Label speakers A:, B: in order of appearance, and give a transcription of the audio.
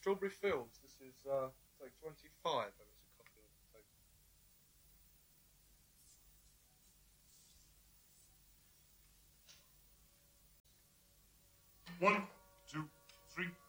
A: Strawberry Fields. This is take 25, and it's a copy of take.
B: One, two, three.